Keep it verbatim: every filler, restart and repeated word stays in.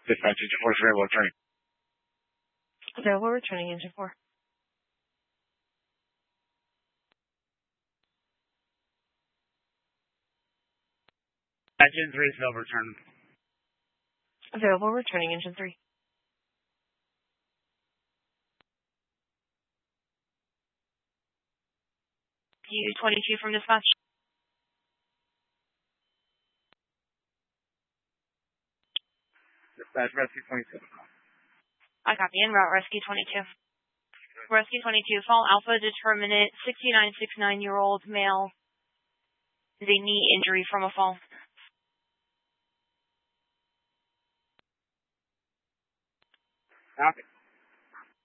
Dispatch engine four is available returning. Available returning engine four. Engine three is available returning. Available returning engine three. U twenty-two from dispatch. Dispatch rescue twenty-two. I copy. En route rescue twenty-two. Rescue twenty-two, fall alpha determinant, sixty-nine, sixty-nine-year-old male. Is a knee injury from a fall. Copy.